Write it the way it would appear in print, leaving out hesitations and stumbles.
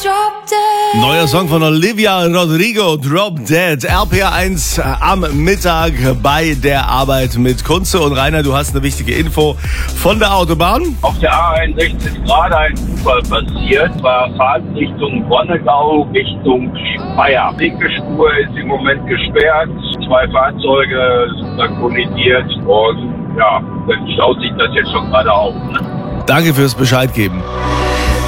Neuer Song von Olivia Rodrigo, Drop Dead. RPR1 am Mittag bei der Arbeit mit Kunze. Und Rainer, du hast eine wichtige Info von der Autobahn. Auf der A61 ist gerade ein Unfall passiert, war Fahrtrichtung Wonnegau, Richtung Speyer. Die linke Spur ist im Moment gesperrt, 2 Fahrzeuge sind da kollidiert und ja, dann staut sich das jetzt schon gerade auf. Danke fürs Bescheid geben.